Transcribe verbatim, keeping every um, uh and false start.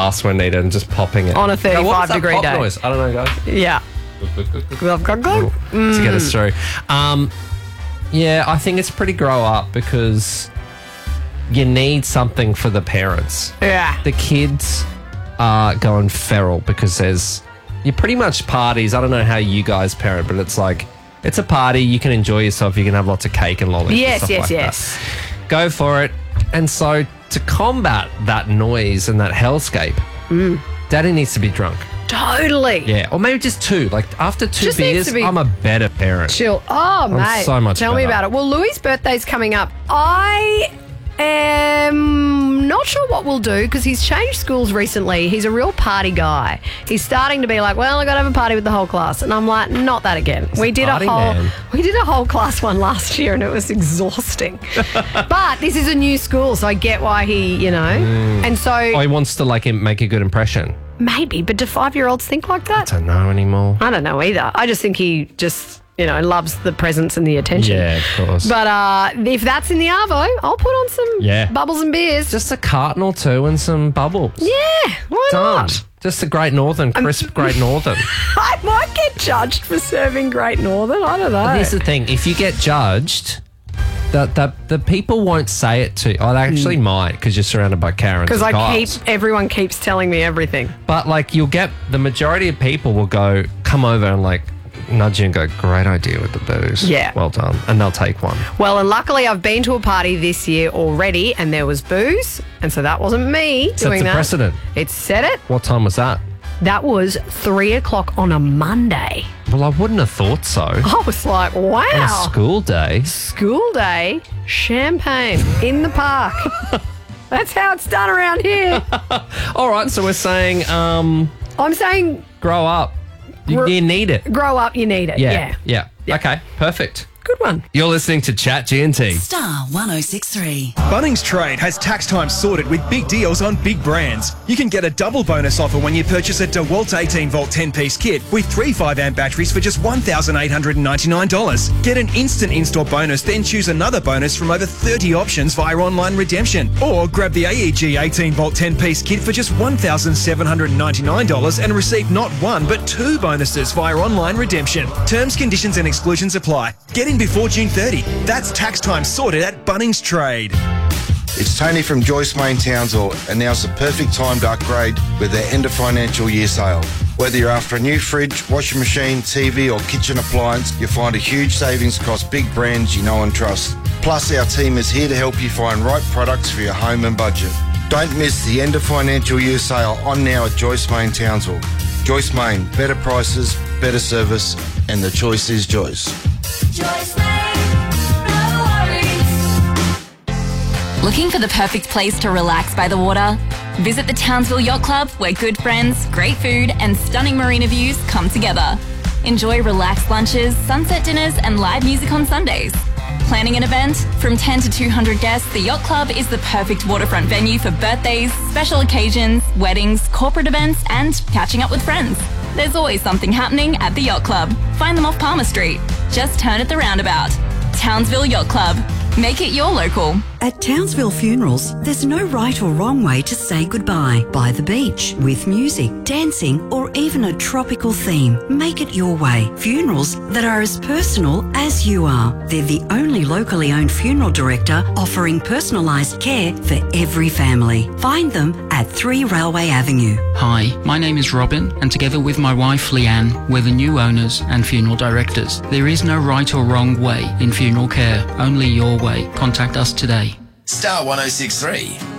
glass when needed and just popping it. On a thirty-five Now, what's that degree pop day. noise? I don't know, guys. Yeah. Glug, glug, glug. To get us through. Um, yeah, I think it's pretty grow up because you need something for the parents. Yeah. The kids are going feral because there's you pretty much parties. I don't know how you guys parent, but it's like it's a party. You can enjoy yourself. You can have lots of cake and lollies. Yes, and stuff yes, like yes. that. Go for it. And so to combat that noise and that hellscape, Mm. Daddy needs to be drunk. Totally. Yeah, or maybe just two. Like after two Just needs beers, to be- I'm a better parent. Chill. Oh, mate. so much Tell me better. about it. Well, Louis' birthday's coming up. I am not sure what we'll do because he's changed schools recently. He's a real party guy. He's starting to be like, well, I got to have a party with the whole class. And I'm like, not that again. we a did a party whole man. we did a whole class one last year and it was exhausting. But this is a new school, so I get why he, you know. And so Oh, he wants to like im- make a good impression. maybe, but do five-year-olds think like that? I don't know anymore. I don't know either. I just think he just, you know, loves the presence and the attention. Yeah, of course. But uh, if that's in the arvo, I'll put on some Yeah. bubbles and beers. Just a carton or two and some bubbles. yeah, why Done. not? Just a Great Northern, crisp Great Northern. I might get judged for serving Great Northern. I don't know. Here's the thing: if you get judged, the the, the people won't say it to you. Oh, they actually might because you're surrounded by Karens. Because and I keep, Kyles. everyone keeps telling me everything. But like, you'll get the majority of people will go, come over and like nudge you and go, great idea with the booze. Yeah. well done, and they'll take one. Well, and luckily I've been to a party this year already and there was booze. And so that wasn't me Sets doing the that. precedent. It set it. What time was that? That was three o'clock on a Monday. Well, I wouldn't have thought so. I was like, On a wow. school day. School day, champagne in the park. That's how it's done around here. All right, so we're saying, um, I'm saying grow up. You, Gr- you need it. grow up, you need it. Yeah. Yeah. yeah. Okay, perfect. Good one. You're listening to Chat G and T. Star one oh six three. Bunnings Trade has tax time sorted with big deals on big brands. You can get a double bonus offer when you purchase a DeWalt eighteen volt ten piece kit with three five amp batteries for just one thousand eight hundred ninety-nine dollars. Get an instant in-store bonus, then choose another bonus from over thirty options via online redemption. Or grab the A E G eighteen volt ten piece kit for just one thousand seven hundred ninety-nine dollars and receive not one but two bonuses via online redemption. Terms, conditions and exclusions apply. Get in before June thirtieth. That's tax time sorted at Bunnings Trade. It's Tony from Joyce Main Townsville, and now's the perfect time to upgrade with their end of financial year sale. Whether you're after a new fridge, washing machine, T V or kitchen appliance, you'll find a huge savings across big brands you know and trust. Plus, our team is here to help you find right products for your home and budget. Don't miss the end of financial year sale on now at Joyce Main Townsville. Joyce Main, better prices, better service, and the choice is Joyce. Joyce Main, no worries. Looking for the perfect place to relax by the water? Visit the Townsville Yacht Club, where good friends, great food, and stunning marina views come together. Enjoy relaxed lunches, sunset dinners, and live music on Sundays. Planning an event? From ten to two hundred guests, the Yacht Club is the perfect waterfront venue for birthdays, special occasions, weddings, corporate events, and catching up with friends. There's always something happening at the Yacht Club. Find them off Palmer Street. Just turn at the roundabout. Townsville Yacht Club. Make it your local. At Townsville Funerals, there's no right or wrong way to say goodbye. By the beach, with music, dancing, or even a tropical theme. Make it your way. Funerals that are as personal as you are. They're the only locally owned funeral director offering personalised care for every family. Find them at three Railway Avenue. Hi, my name is Robin, and together with my wife Leanne, we're the new owners and funeral directors. There is no right or wrong way in funeral care, only your way. Contact us today. Star one oh six three.